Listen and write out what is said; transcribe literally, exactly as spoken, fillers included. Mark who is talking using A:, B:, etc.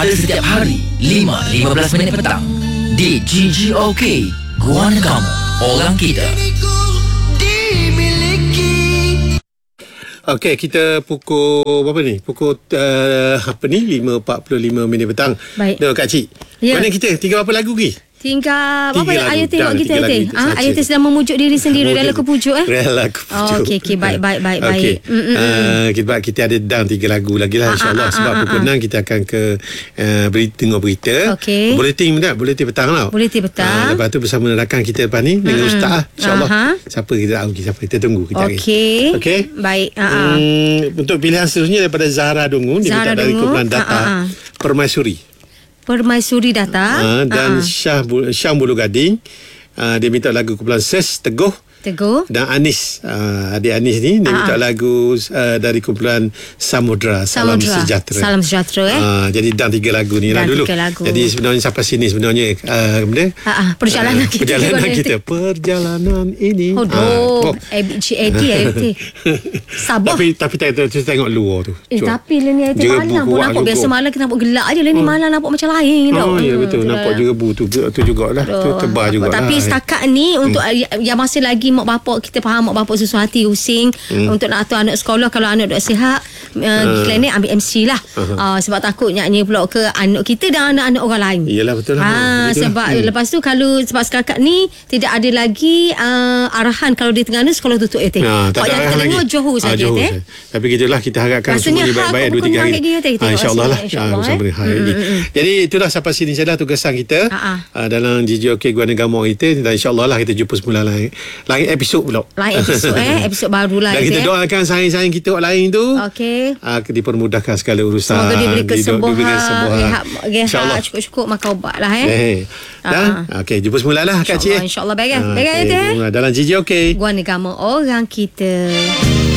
A: Ada setiap hari lima lima belas minit petang di G G O K Guana Kamu, orang kita.
B: Okey, kita pukul berapa ni? Pukul uh, apa ni? lima empat puluh lima minit petang.
C: Baik.
B: Tengok Kak Cik.
C: Ya.
B: Mana kita? Tinggal berapa lagu lagi?
C: Tinggal
B: Tiga
C: apa
B: lagu.
C: ayat tengok
B: Dah,
C: kita
B: tiga
C: ayat
B: lagu
C: ah
B: saja.
C: ayat sedang memujuk diri sendiri dalam kepujuk eh.
B: Rela kepujuk.
C: Oh, okey okey baik baik baik baik.
B: Okey.
C: Mm, mm,
B: Uh, kita kita ada down tiga lagu lagi lah,
C: Ah,
B: insya-Allah.
C: ah,
B: Sebab
C: ah,
B: pukul
C: ah,
B: enam kita akan ke uh, berita, tengok berita.
C: Okey.
B: Bulletin tak? Bulletin petang tau.
C: Bulletin petang.
B: Uh, lepas tu bersama rakan kita lepas ni dengan ustaz lah, insya-Allah.
C: Aha.
B: Siapa kita tahu, siapa kita tunggu kita hari.
C: Okey.
B: Okey.
C: Baik. Ha ah.
B: Hmm, untuk pilihan seterusnya daripada Zahra Dungu, dia minta
C: Zahra
B: dari
C: Dungu.
B: kumpulan Data
C: Ah, ah, ah.
B: Permaisuri.
C: Permaisuri Data.
B: Ha, dan
C: Ah, ah.
B: Syah Bu- Syam Bulu Gading, uh, dia minta lagu kumpulan Ses Teguh.
C: Teguh.
B: Dan Anis, uh, adik Anis ni dia
C: Ah,
B: minta
C: ah.
B: lagu uh, dari kumpulan Samudra, Salam
C: Samudra.
B: Sejahtera.
C: Salam Sejahtera eh.
B: Uh, jadi dan tiga lagu ni lah
C: Dan
B: dulu.
C: tiga lagu.
B: Jadi sebenarnya sampai sini sebenarnya uh, benda
C: Ha ah. Perjalanan
B: uh,
C: kita.
B: perjalanan
C: Guana
B: kita, perjalanan ini.
C: Oh,
B: Ah,
C: doh. A B C A T A T. Sabar.
B: Tapi tapi tengok, tengok luar tu.
C: Eh,
B: Cuba.
C: tapi lah ni ayat
B: Jerebu
C: malam pun
B: kuat
C: nampak
B: juga.
C: biasa malam kita nampak gelap aje lah ni malam nampak macam lain tau.
B: Oh ya
C: Hmm,
B: betul,
C: tu
B: nampak
C: lah.
B: jerebu tu tu jugalah. Tu
C: Aduh,
B: tebal juga.
C: Tapi setakat ni untuk hmm. yang masih lagi mak bapak kita faham mak bapak susah hati pusing hmm. untuk nak atur anak sekolah, kalau anak duk sihat uh, uh. klinik ambil M C lah. Uh-huh. Uh, sebab takut nyanyi pula ke anak kita dan anak-anak orang lain.
B: Iyalah betul lah.
C: Ha,
B: Betul
C: sebab
B: lah. Hmm.
C: lepas tu kalau sebab setakat ni tidak ada lagi uh, arahan kalau di Terengganu sekolah tutup ya teh.
B: Ha, tak
C: Pak
B: ada
C: yang
B: arahan
C: Terengganu
B: lagi.
C: Johor
B: Ah,
C: saja
B: Johor
C: teh.
B: saja. Tapi gitulah, kita harapkan
C: Rasanya
B: semua
C: hak
B: baik-baik
C: pun
B: dua tiga hari.
C: kena lagi, teh,
B: Ah, InsyaAllah lah.
C: insyaAllah,
B: Ah, bersama
C: eh.
B: hari ni. Jadi itulah sampai sini saja tugasan kita
C: Ha, ha.
B: ah, dalam G G O K Guana Gamong kita. Dan insyaAllah lah kita jumpa semula lain lain episod pula.
C: Lain episod eh, episod baru lah.
B: Dan kita
C: eh.
B: doakan sayang-sayang kita orang lain tu
C: Okey.
B: ah, dipermudahkan segala urusan.
C: Semoga diberi
B: Dido-
C: kesembuhan,
B: diberi kesembuhan.
C: rehat,
B: InsyaAllah.
C: rehat cukup-cukup makan ubat lah eh.
B: Eh. Dan okey, jumpa semula lah Kak Cik.
C: InsyaAllah, insyaAllah baik kan.
B: Ah,
C: Baik kan
B: okey,
C: teh.
B: jumpa dalam G G O K.
C: Guana Gamong orang kita.